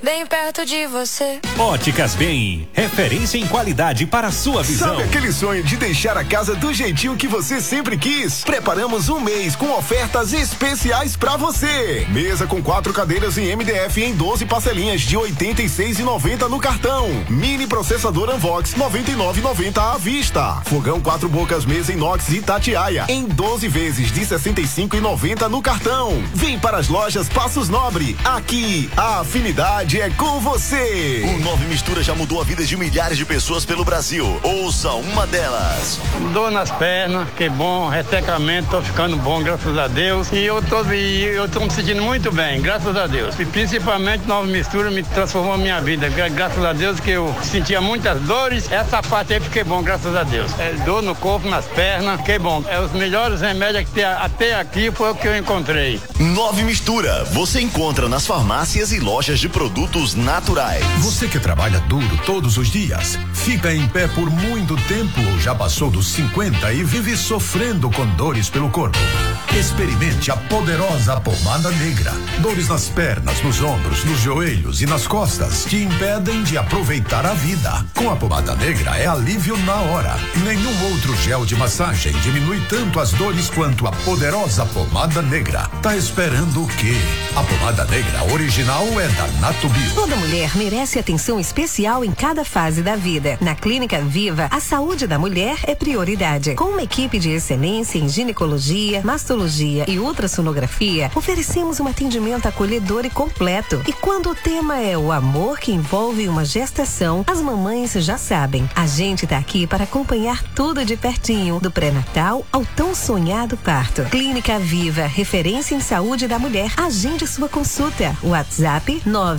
bem perto de você. Óticas Bem, referência em qualidade para a sua visão. Sabe aquele sonho de deixar a casa do jeitinho que você sempre quis? Preparamos um mês com ofertas especiais pra você. Mesa com 4 cadeiras em MDF em 12 parcelinhas de R$ 86,90 no cartão. Mini processador Unvox 99,90 à vista. Fogão 4 bocas mesa inox Itatiaia em 12 vezes de R$ 65,90 no cartão. Vem para as lojas Passos Nobre. Aqui a afinidade é com você. O Nove Mistura já mudou a vida de milhares de pessoas pelo Brasil. Ouça uma delas. Dor nas pernas, que bom, ressecamento, tô ficando bom, graças a Deus. E eu tô me sentindo muito bem, graças a Deus. E principalmente Nova Mistura me transformou a minha vida. Graças a Deus que eu sentia muitas dores. Essa parte aí fiquei bom, graças a Deus. É dor no corpo, nas pernas, fiquei bom. É os melhores remédios que até aqui foi o que eu encontrei. Nove Mistura, você encontra nas farmácias e lojas de produtos naturais. Você que trabalha duro todos os dias, fica em pé por muito tempo ou já passou dos 50 e vive sofrendo com dores pelo corpo. Experimente a poderosa pomada negra. Dores nas pernas, nos ombros, nos joelhos e nas costas te impedem de aproveitar a vida. Com a pomada negra é alívio na hora. Nenhum outro gel de massagem diminui tanto as dores quanto a poderosa pomada negra. Tá esperando o quê? A pomada negra original é da Natubio. Toda mulher merece atenção especial em cada fase da vida. Na Clínica Viva, a saúde da mulher é prioridade. Com uma equipe de excelência em ginecologia, mastologia e ultrassonografia, oferecemos um atendimento acolhedor e completo. E quando o tema é o amor que envolve uma gestação, as mamães já sabem. A gente tá aqui para acompanhar tudo de pertinho, do pré-natal ao tão sonhado parto. Clínica Viva, referência em saúde da mulher. Agende sua consulta. WhatsApp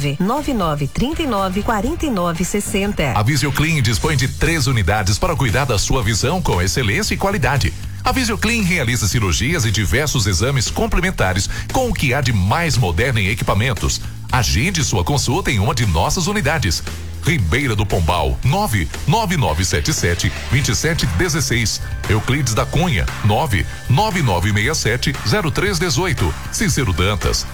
999394960. A Visioclean dispõe de 3 unidades para cuidar da sua visão com excelência e qualidade. A Visioclean realiza cirurgias e diversos exames complementares com o que há de mais moderno em equipamentos. Agende sua consulta em uma de nossas unidades. Ribeira do Pombal, 99977-2716. Euclides da Cunha, 99967-0318. Cícero Dantas,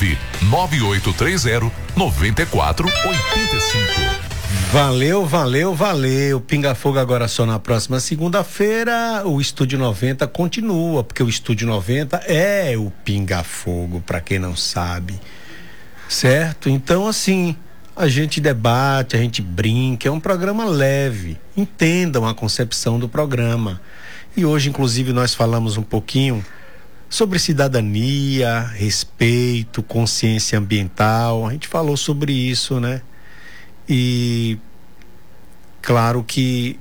99830-9485. Valeu. Pinga Fogo agora só na próxima segunda-feira. O Estúdio 90 continua, porque o Estúdio 90 é o Pinga Fogo, pra quem não sabe. Certo? Então, assim, a gente debate, a gente brinca, é um programa leve. Entendam a concepção do programa. E hoje, inclusive, nós falamos um pouquinho sobre cidadania, respeito, consciência ambiental. A gente falou sobre isso, né? E claro que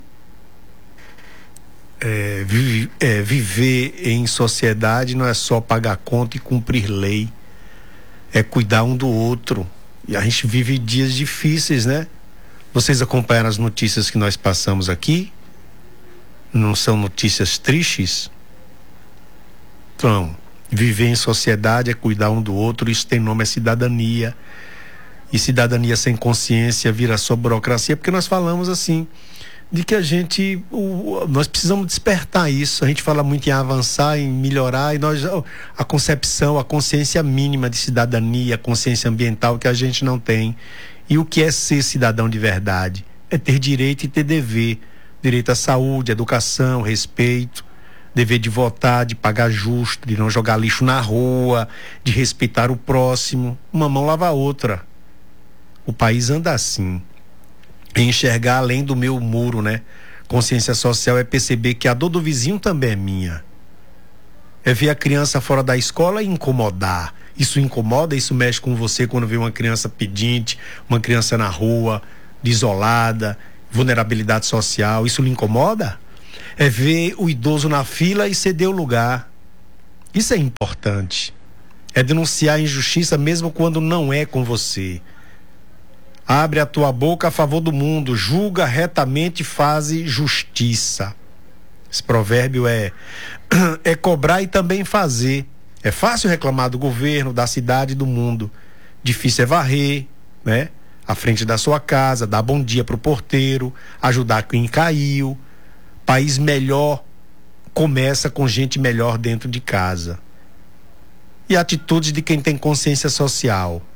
viver em sociedade não é só pagar conta e cumprir lei, é cuidar um do outro. E a gente vive dias difíceis, né? Vocês acompanharam as notícias que nós passamos aqui? Não são notícias tristes? Então, viver em sociedade é cuidar um do outro, isso tem nome, é cidadania. E cidadania sem consciência vira só burocracia, porque nós falamos assim, de que nós precisamos despertar isso. A gente fala muito em avançar, em melhorar, e a concepção, a consciência mínima de cidadania, a consciência ambiental que a gente não tem. E o que é ser cidadão de verdade? É ter direito e ter dever. Direito à saúde, educação, respeito, dever de votar, de pagar justo, de não jogar lixo na rua, de respeitar o próximo. Uma mão lava a outra. O país anda assim. Enxergar além do meu muro, né? Consciência social é perceber que a dor do vizinho também é minha. É ver a criança fora da escola e incomodar. Isso incomoda, isso mexe com você quando vê uma criança pedinte, uma criança na rua, desolada, vulnerabilidade social. Isso lhe incomoda? É ver o idoso na fila e ceder o lugar. Isso é importante. É denunciar a injustiça mesmo quando não é com você. Abre a tua boca a favor do mundo, julga retamente e faze justiça. Esse provérbio é cobrar e também fazer. É fácil reclamar do governo, da cidade e do mundo. Difícil é varrer, né? À frente da sua casa, dar bom dia pro porteiro, ajudar quem caiu. País melhor começa com gente melhor dentro de casa. E atitudes de quem tem consciência social.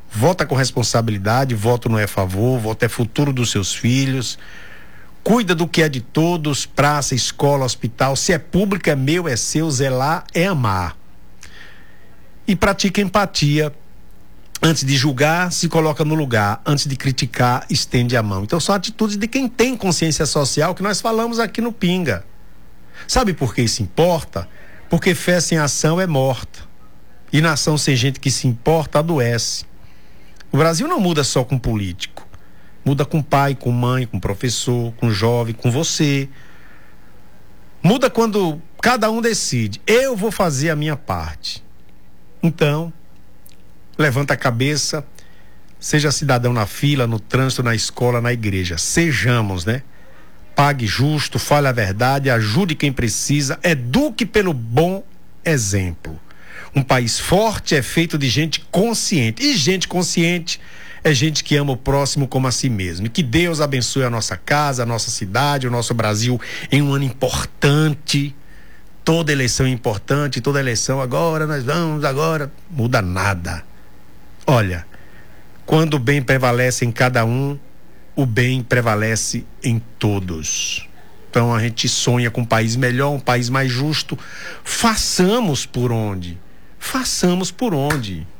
Vota com responsabilidade, voto não é favor, voto é futuro dos seus filhos. Cuida do que é de todos, praça, escola, hospital. Se é público, é meu, é seu, zelar é amar. E pratica empatia. Antes de julgar, se coloca no lugar. Antes de criticar, estende a mão. Então são atitudes de quem tem consciência social que nós falamos aqui no Pinga. Sabe por que isso importa? Porque fé sem ação é morta. E nação sem gente que se importa adoece. O Brasil não muda só com político. Muda com pai, com mãe, com professor, com jovem, com você. Muda quando cada um decide. Eu vou fazer a minha parte. Então, levanta a cabeça, seja cidadão na fila, no trânsito, na escola, na igreja. Sejamos, né? Pague justo, fale a verdade, ajude quem precisa, eduque pelo bom exemplo. Um país forte é feito de gente consciente. E gente consciente é gente que ama o próximo como a si mesmo. E que Deus abençoe a nossa casa, a nossa cidade, o nosso Brasil em um ano importante. Toda eleição é importante, toda eleição agora, nós vamos agora. Muda nada. Olha, quando o bem prevalece em cada um, o bem prevalece em todos. Então a gente sonha com um país melhor, um país mais justo. Façamos por onde? Façamos por onde?